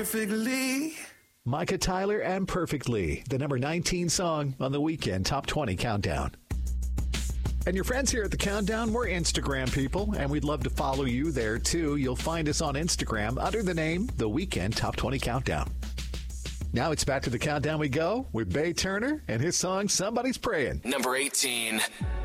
perfectly. Micah Tyler and Perfectly, the number 19 song on the Weekend Top 20 Countdown. And your friends here at the Countdown, we're Instagram people, and we'd love to follow you there, too. You'll find us on Instagram under the name The Weekend Top 20 Countdown. Now it's back to the Countdown we go with Bay Turner and his song, Somebody's Praying. Number 18.